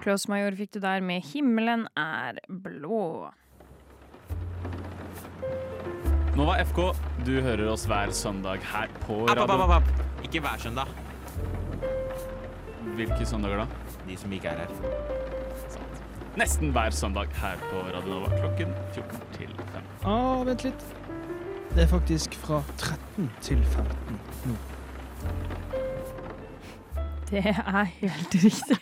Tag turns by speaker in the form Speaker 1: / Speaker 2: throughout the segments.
Speaker 1: Close Major fikk du der med Himmelen er blå.
Speaker 2: Nova FK, du hører oss hver søndag her på radio.
Speaker 3: Ikke hver søndag.
Speaker 2: Hvilke søndager da?
Speaker 3: De som ikke her.
Speaker 2: Sant. Nesten hver søndag her på Radio Nova klokken 14 til 15.
Speaker 4: Vent litt. Det er faktisk fra 13 til 15 nå.
Speaker 1: Det er helt riktig.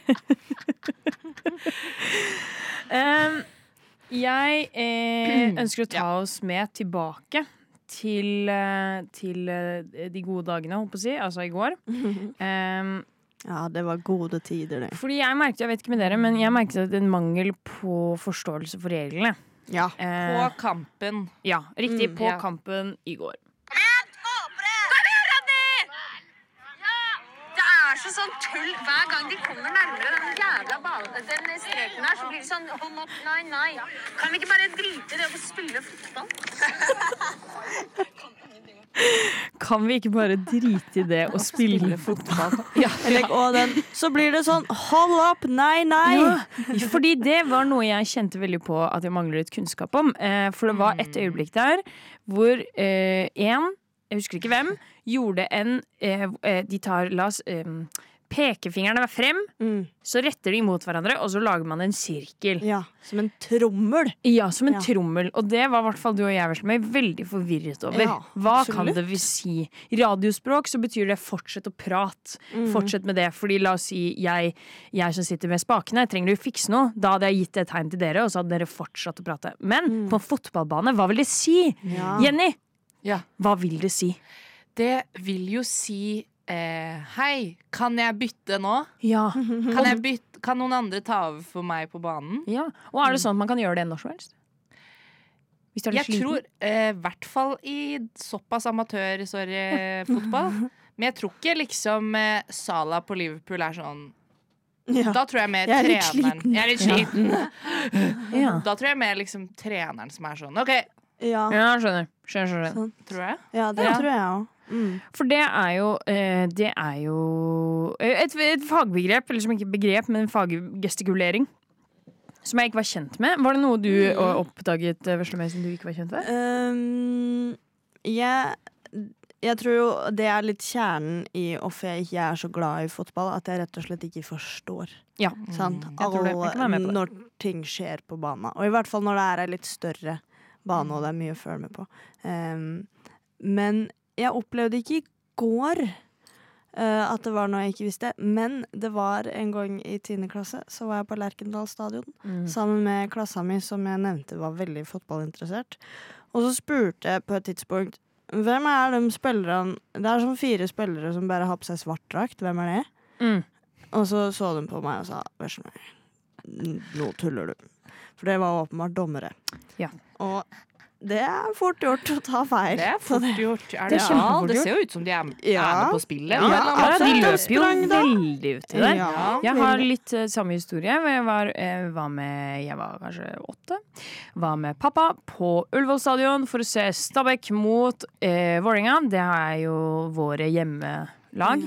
Speaker 1: Jeg ønsker å ta oss med tilbake til de gode dagene, holdt på å si, altså i går.
Speaker 5: Ja, det var gode tider det.
Speaker 1: Fordi jeg vet ikke med dere, men jeg merket en mangel på forståelse for reglene.
Speaker 5: Ja.
Speaker 6: På kampen.
Speaker 1: Ja, riktig, på
Speaker 6: ja.
Speaker 1: kampen i går.
Speaker 7: Så sånn tull hver gang de kommer nærmere den jævla den streken her, så blir det sånn nei. Kan vi ikke bare drite i det og spille fotball?
Speaker 1: Kan vi ikke bare drite i det og spille fotball?
Speaker 5: Ja. Så blir det sånn, hold opp, nei.
Speaker 1: Ja, fordi det var noe jeg kjente veldig på at jeg mangler litt kunnskap om. For det var et øyeblikk der hvor jeg husker ikke hvem, gjorde de tar, pekefingerne frem, så retter de mot hverandre, og så lager man en sirkel.
Speaker 5: Ja, som en trommel.
Speaker 1: Ja, som en trommel. Og det var i hvert fall du og jeg var veldig forvirret over.
Speaker 5: Ja,
Speaker 1: Hva
Speaker 5: absolutt.
Speaker 1: kan det vil si? I radiospråk så betyr det fortsett å prate. Fortsett med det, fordi la oss si jeg som sitter med spakene, trenger du fikse noe? Da hadde jeg gitt et tegn til dere, og så hadde dere fortsatt å prate. Men på en fotballbane, hva vil det si?
Speaker 5: Ja.
Speaker 1: Jenny,
Speaker 6: Ja.
Speaker 1: hva vil det si?
Speaker 6: Det vil jo si hei, kan jeg bytte nå?
Speaker 1: Ja.
Speaker 6: Kan noen andre ta over for meg på banen?
Speaker 1: Ja. Og er det sånn at man kan gjøre det når som helst? Hvis du er litt
Speaker 6: Jeg tror
Speaker 1: sliten?
Speaker 6: hvert fall i såpass fotball. Men jeg tror ikke liksom Salah på Liverpool er sånn.
Speaker 5: Ja.
Speaker 6: Da tror jeg mer
Speaker 5: Jeg er litt
Speaker 6: treneren.
Speaker 5: sliten.
Speaker 6: Jeg er litt sliten.
Speaker 1: Ja.
Speaker 6: Da tror jeg mer liksom treneren som er sånn. OK,
Speaker 5: Ja,
Speaker 1: Ja, skjønner.
Speaker 5: Sånn.
Speaker 6: tror jeg.
Speaker 5: ja det
Speaker 1: Ja.
Speaker 5: tror jeg også.
Speaker 1: For det er jo et fagbegrep, eller som ikke begrep, men faggestikulering, som jeg ikke var kjent med. Var det noe du oppdaget, Veslemøy, som du ikke var kjent med?
Speaker 5: Jeg tror jo det er litt kjernen i hvorfor jeg ikke er så glad i fotball, at jeg rett og slett ikke forstår.
Speaker 1: Ja.
Speaker 5: Sant?
Speaker 1: Jeg tror det. Jeg kan være med på det.
Speaker 5: Når ting skjer på banen. Og i hvert fall når det er en litt større bane, og det er mye å følge med på. Men jeg opplevde ikke i går at det var noe jeg ikke visste. Men det var en gang i 10. klasse, så var jeg på Lerkendal stadion sammen med klassa mi, som jeg nevnte var veldig fotballinteressert. Og så spurte jeg på et tidspunkt, hvem er de spillerne? Det er sånn 4 spillere som bare har på seg svart drakt. Hvem er det? Og så de på meg og sa, vær så snill, nå tuller du. For det var åpenbart dommere.
Speaker 1: Ja.
Speaker 5: Og det er fort gjort å ta feil.
Speaker 6: Det er fort gjort. Er
Speaker 1: Det
Speaker 6: det
Speaker 1: er kjempefort
Speaker 6: Det
Speaker 1: gjort.
Speaker 6: ser jo ut som de er
Speaker 5: Ja.
Speaker 6: med på spillet.
Speaker 5: Ja,
Speaker 6: Men
Speaker 1: Ja, de
Speaker 5: absolutt.
Speaker 1: løper jo
Speaker 5: Sprang da.
Speaker 1: veldig uti der.
Speaker 5: Ja,
Speaker 1: Jeg har
Speaker 5: veldig.
Speaker 1: litt samme historie. Hvor jeg var kanskje 8. Var med pappa på Ullevål stadion for å se Stabæk mot Vålerenga. Det er jo våre hjemmelag.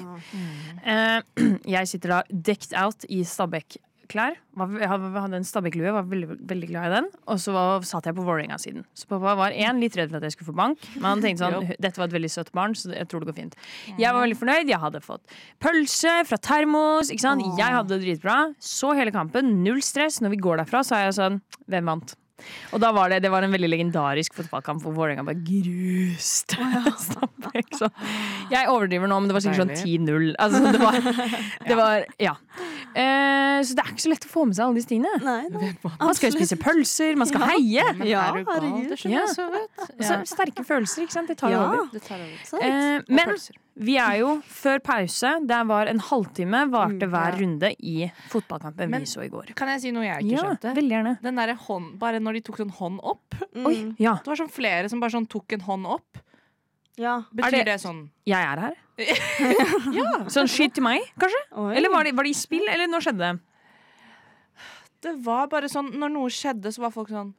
Speaker 1: Jeg sitter da decked out i Stabæk-klær. Jeg hadde en Stabæk-lue, var veldig, veldig glad i den. Og så satt jeg på Vålerenga-siden. Så pappa var litt redd for at jeg skulle få bank. Men han tenkte sånn, dette var et veldig søtt barn, så jeg tror det går fint. Jeg var veldig fornøyd. Jeg hadde fått pølse fra termos. Ikke sant? Jeg hadde det dritbra. Så hele kampen, null stress. Når vi går derfra, så er jeg sånn, hvem vant? Og da var det var en veldig legendarisk fotballkamp hvor Vålerenga bare gruste Stabæk. Så jeg overdriver nå, men det var sikkert sånn 10-0. Altså, det var ja. Så det er ikke så lett å få med seg alle disse tingene.
Speaker 5: Nei.
Speaker 1: Man skal jo spise pølser, man skal heie.
Speaker 5: Ja,
Speaker 6: Er du gal?
Speaker 5: herregud.
Speaker 6: Det skjønner jeg så godt.
Speaker 1: Så sterke følelser, ikke sant? Det tar jo
Speaker 5: Ja.
Speaker 1: over.
Speaker 6: Det tar over.
Speaker 5: Sant?
Speaker 1: Men
Speaker 6: pølser.
Speaker 1: vi er jo før pause. Det var en halvtime varte hver runde i fotballkampen
Speaker 6: Men-
Speaker 1: vi så i går.
Speaker 6: Kan jeg si noe jeg ikke
Speaker 1: Ja,
Speaker 6: skjønte?
Speaker 1: veldig gjerne.
Speaker 6: Den derre hånd, bare når de tok sånn hånd opp.
Speaker 1: Oi, ja.
Speaker 6: Det var sånn flere som bare sånn tok en hånd opp.
Speaker 5: Ja.
Speaker 6: Betyr
Speaker 1: det-
Speaker 6: det sånn
Speaker 1: Jeg er her. Sånn skyt til meg, kanskje?
Speaker 5: Oi.
Speaker 1: Eller var det i spill, eller når skjedde det?
Speaker 6: Det var bare sånn, når noe skjedde, så var folk sånn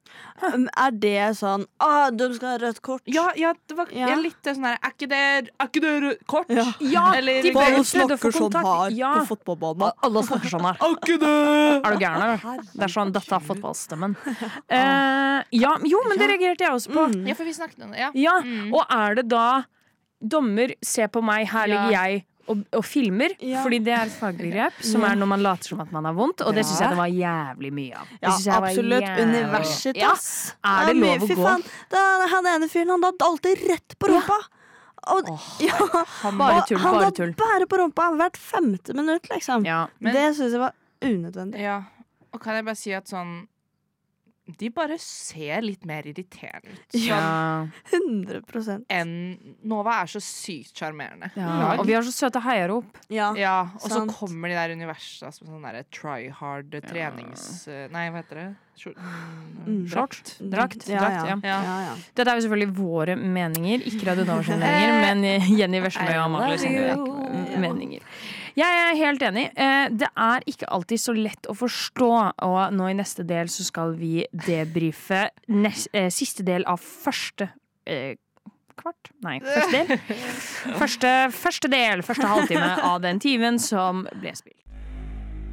Speaker 5: Er det sånn de skal ha rødt kort?
Speaker 6: Ja, det var
Speaker 5: Ja.
Speaker 6: litt sånn her Er ikke det rødt kort?
Speaker 5: Ja.
Speaker 6: Eller
Speaker 1: de
Speaker 5: Alle
Speaker 1: prøvde å få
Speaker 5: snakker sånn
Speaker 1: kontakt.
Speaker 5: her
Speaker 1: Ja.
Speaker 5: på fotballbanen.
Speaker 1: Alle snakker sånn her.
Speaker 2: Ikke det!
Speaker 1: Er du gæren, eller? Det er sånn, dette er fotballstemmen. Men det reagerte jeg også på.
Speaker 6: Ja, for vi snakket om det. Ja.
Speaker 1: Ja, og er det da dommer, se på meg, her ligger jeg og filmer,
Speaker 5: Ja.
Speaker 1: fordi det er et fagbegrep som er når man later som at man har vondt, og det synes jeg det var jævlig mye av. Det
Speaker 5: Ja,
Speaker 1: synes jeg var
Speaker 5: absolutt.
Speaker 1: jævlig-
Speaker 5: Universitas.
Speaker 1: Ja. Er det lov å
Speaker 5: Fy
Speaker 1: gå?
Speaker 5: faen. Han ene fyren, han hadde alltid rett på rumpa. Og,
Speaker 1: Bare
Speaker 5: og
Speaker 1: tull,
Speaker 5: han
Speaker 1: bare
Speaker 5: hadde
Speaker 1: tull.
Speaker 5: bare på rumpa hvert 5. minutt, liksom.
Speaker 1: Ja.
Speaker 6: Men-
Speaker 5: Det synes jeg var unødvendig.
Speaker 6: Ja. Og kan jeg bare si at sånn de bare ser litt mer irriterende ut sånn,
Speaker 1: Ja.
Speaker 5: 100%.
Speaker 6: enn Nova er så sykt sjarmerende.
Speaker 1: Ja. Og vi har så søte heiarop.
Speaker 5: Ja.
Speaker 6: Ja, og så
Speaker 5: Sant.
Speaker 6: kommer de der universet som sånn derre try hard trenings... Nei, hva heter det?
Speaker 1: Short. Drakt.
Speaker 5: Ja,
Speaker 1: Drakt, ja.
Speaker 5: ja.
Speaker 1: Dette er jo selvfølgelig våre meninger, ikke Radio Novas meninger, men Jenny Veslemøy og Amalie sine meninger. Jeg er helt enig. Det er ikke alltid så lett å forstå, og nå i neste del så skal vi debrife siste del av første kvart? Nei, første del. Første halvtime av den timen som ble spilt.